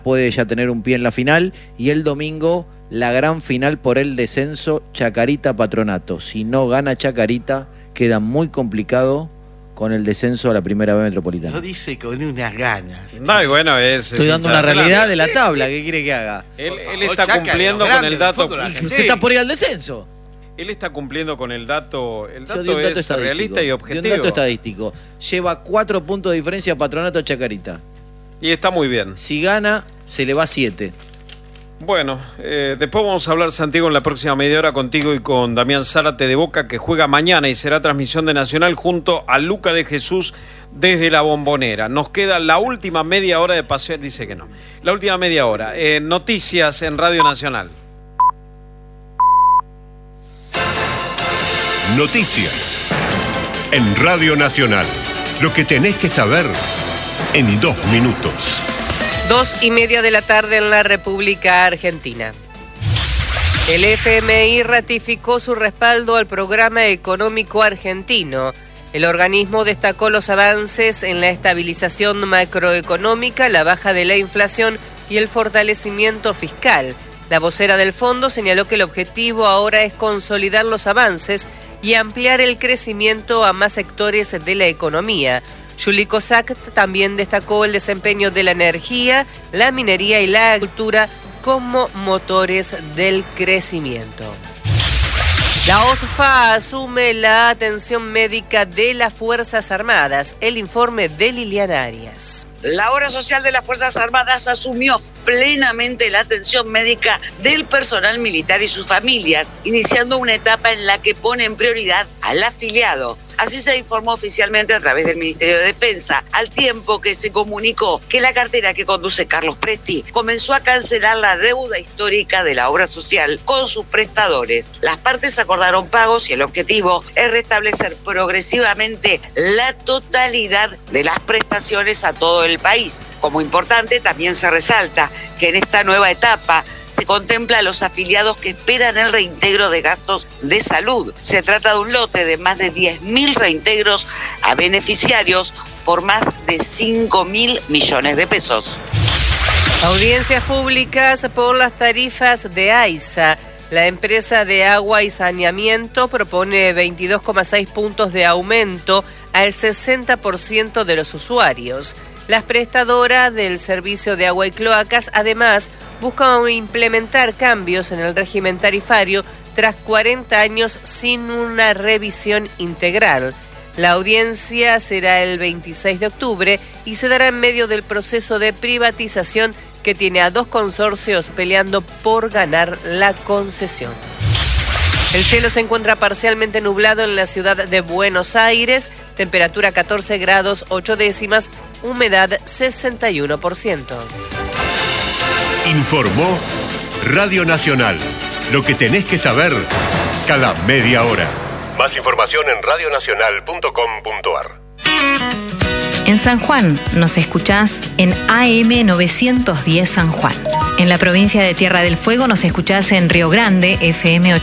puede ya tener un pie en la final, y el domingo la gran final por el descenso, Chacarita-Patronato. Si no gana Chacarita, queda muy complicado con el descenso a la Primera B Metropolitana. Lo dice con unas ganas. No, y bueno, estoy dando una realidad de la tabla. ¿Qué quiere que haga? Él está cumpliendo con el dato. Se está por ir al descenso. Él está cumpliendo con el dato. El dato un dato es realista y objetivo. Un dato estadístico. Lleva 4 puntos de diferencia Patronato a Chacarita. Y está muy bien. Si gana, se le va 7. Bueno, después vamos a hablar, Santiago, en la próxima media hora contigo y con Damián Zárate de Boca, que juega mañana y será transmisión de Nacional junto a Luca de Jesús desde la Bombonera. Nos queda la última media hora de paseo. Dice que no. La última media hora. Noticias en Radio Nacional. Noticias en Radio Nacional. Lo que tenés que saber en 2 minutos. 2:30 de la tarde en la República Argentina. El FMI ratificó su respaldo al programa económico argentino. El organismo destacó los avances en la estabilización macroeconómica, la baja de la inflación y el fortalecimiento fiscal. La vocera del fondo señaló que el objetivo ahora es consolidar los avances y ampliar el crecimiento a más sectores de la economía. Juli Kozak también destacó el desempeño de la energía, la minería y la agricultura como motores del crecimiento. La OSFA asume la atención médica de las Fuerzas Armadas. El informe de Liliana Arias. La obra social de las Fuerzas Armadas asumió plenamente la atención médica del personal militar y sus familias, iniciando una etapa en la que pone en prioridad al afiliado. Así se informó oficialmente a través del Ministerio de Defensa, al tiempo que se comunicó que la cartera que conduce Carlos Presti comenzó a cancelar la deuda histórica de la obra social con sus prestadores. Las partes acordaron pagos y el objetivo es restablecer progresivamente la totalidad de las prestaciones a todo el país. Como importante, también se resalta que en esta nueva etapa se contempla a los afiliados que esperan el reintegro de gastos de salud. Se trata de un lote de más de 10.000 reintegros a beneficiarios por más de 5.000 millones de pesos. Audiencias públicas por las tarifas de AISA. La empresa de agua y saneamiento propone 22,6 puntos de aumento al 60% de los usuarios. Las prestadoras del servicio de agua y cloacas, además, buscan implementar cambios en el régimen tarifario tras 40 años sin una revisión integral. La audiencia será el 26 de octubre y se dará en medio del proceso de privatización que tiene a 2 consorcios peleando por ganar la concesión. El cielo se encuentra parcialmente nublado en la ciudad de Buenos Aires, temperatura 14 grados 8 décimas, humedad 61%. Informó Radio Nacional. Lo que tenés que saber cada media hora. Más información en radionacional.com.ar. En San Juan nos escuchás en AM 910 San Juan. En la provincia de Tierra del Fuego nos escuchás en Río Grande, FM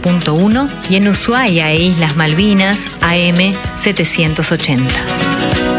88.1, y en Ushuaia e Islas Malvinas, AM 780.